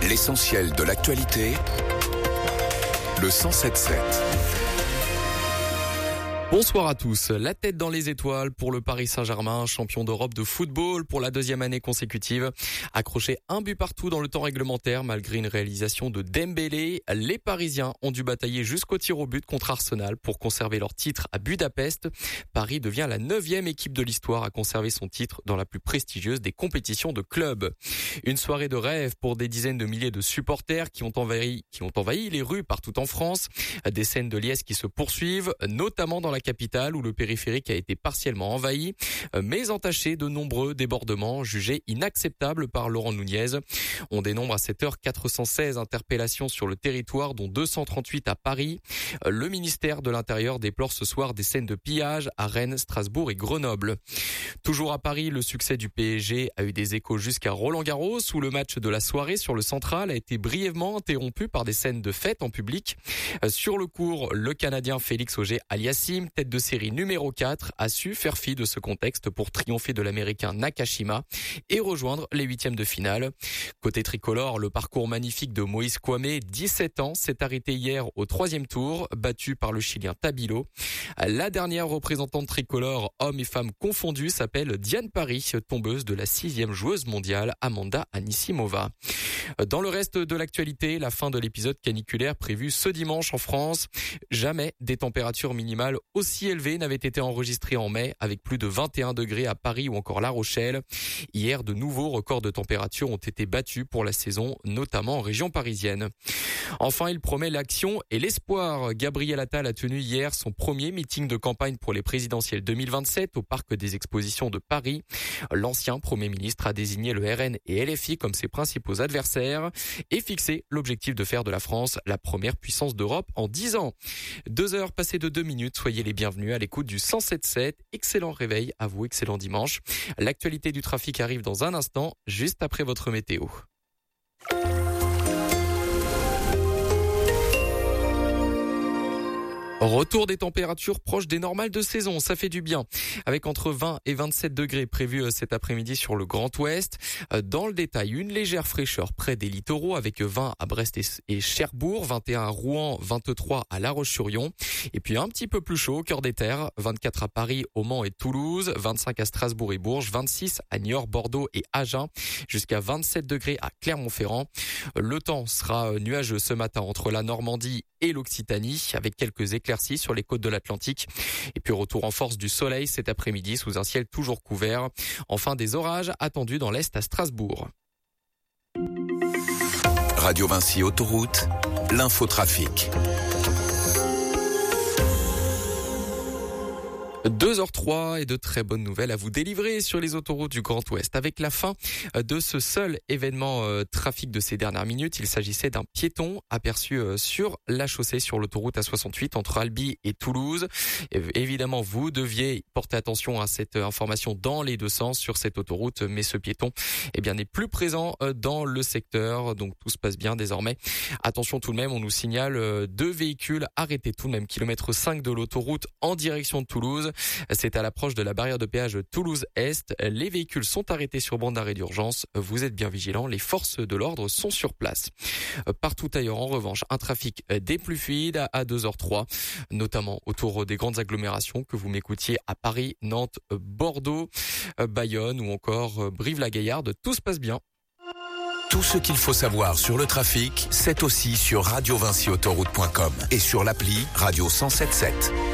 L'essentiel de l'actualité, le 107.7. Bonsoir à tous. La tête dans les étoiles pour le Paris Saint-Germain, champion d'Europe de football pour la deuxième année consécutive. Accroché un but partout dans le temps réglementaire malgré une réalisation de Dembélé, les Parisiens ont dû batailler jusqu'au tir au but contre Arsenal pour conserver leur titre à Budapest. Paris devient la 9e équipe de l'histoire à conserver son titre dans la plus prestigieuse des compétitions de clubs. Une soirée de rêve pour des dizaines de milliers de supporters qui ont envahi les rues partout en France. Des scènes de liesse qui se poursuivent, notamment dans la capitale où le périphérique a été partiellement envahi, mais entaché de nombreux débordements jugés inacceptables par Laurent Nunez. On dénombre à cette heure 416 interpellations sur le territoire, dont 238 à Paris. Le ministère de l'Intérieur déplore ce soir des scènes de pillage à Rennes, Strasbourg et Grenoble. Toujours à Paris, le succès du PSG a eu des échos jusqu'à Roland-Garros, où le match de la soirée sur le Central a été brièvement interrompu par des scènes de fête en public. Sur le court, le Canadien Félix Auger-Aliassime, tête de série numéro 4, a su faire fi de ce contexte pour triompher de l'Américain Nakashima et rejoindre les huitièmes de finale. Côté tricolore, le parcours magnifique de Moïse Kouamé, 17 ans, s'est arrêté hier au 3e tour, battu par le Chilien Tabilo. La dernière représentante tricolore, hommes et femmes confondus, s'appelle Diane Paris, tombeuse de la 6e joueuse mondiale Amanda Anisimova. Dans le reste de l'actualité, la fin de l'épisode caniculaire prévu ce dimanche en France. Jamais des températures minimales aussi élevées n'avaient été enregistrées en mai, avec plus de 21 degrés à Paris ou encore La Rochelle. Hier, de nouveaux records de température ont été battus pour la saison, notamment en région parisienne. Enfin, il promet l'action et l'espoir. Gabriel Attal a tenu hier son premier meeting de campagne pour les présidentielles 2027 au Parc des Expositions de Paris. L'ancien Premier ministre a désigné le RN et LFI comme ses principaux adversaires et fixé l'objectif de faire de la France la première puissance d'Europe en 10 ans. 2 heures passées de 2 minutes, soyez les bienvenus à l'écoute du 107.7. Excellent réveil à vous, excellent dimanche. L'actualité du trafic arrive dans un instant, juste après votre météo. Retour des températures proches des normales de saison, ça fait du bien. Avec entre 20 et 27 degrés prévus cet après-midi sur le Grand Ouest. Dans le détail, une légère fraîcheur près des littoraux avec 20 à Brest et Cherbourg, 21 à Rouen, 23 à La Roche-sur-Yon. Et puis un petit peu plus chaud au cœur des terres, 24 à Paris, au Mans et Toulouse, 25 à Strasbourg et Bourges, 26 à Niort, Bordeaux et Agen, jusqu'à 27 degrés à Clermont-Ferrand. Le temps sera nuageux ce matin entre la Normandie et l'Occitanie, avec quelques éclaircies sur les côtes de l'Atlantique. Et puis retour en force du soleil cet après-midi sous un ciel toujours couvert. Enfin, des orages attendus dans l'Est à Strasbourg. Radio Vinci Autoroute, l'infotrafic. 2h03 et de très bonnes nouvelles à vous délivrer sur les autoroutes du Grand Ouest. Avec la fin de ce seul événement trafic de ces dernières minutes, il s'agissait d'un piéton aperçu sur la chaussée sur l'autoroute A68 entre Albi et Toulouse. Et évidemment, vous deviez porter attention à cette information dans les deux sens sur cette autoroute, mais ce piéton n'est plus présent dans le secteur, donc tout se passe bien désormais. Attention tout de même, on nous signale 2 véhicules arrêtés tout de même, kilomètre 5 de l'autoroute en direction de Toulouse. C'est à l'approche de la barrière de péage Toulouse-Est. Les véhicules sont arrêtés sur bande d'arrêt d'urgence. Vous êtes bien vigilants, les forces de l'ordre sont sur place. Partout ailleurs, en revanche, un trafic des plus fluides à 2h03, notamment autour des grandes agglomérations que vous m'écoutiez à Paris, Nantes, Bordeaux, Bayonne ou encore Brive-la-Gaillarde. Tout se passe bien. Tout ce qu'il faut savoir sur le trafic, c'est aussi sur radiovinciautoroute.com et sur l'appli Radio 107.7.